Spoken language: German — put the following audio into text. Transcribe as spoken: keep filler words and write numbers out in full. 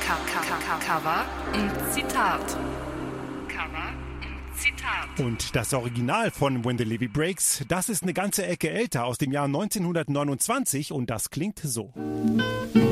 Cover und Zitat. Cover und Zitat. Und das Original von When the Levee Breaks, das ist eine ganze Ecke älter, aus dem Jahr neunzehnhundertneunundzwanzig, und das klingt so.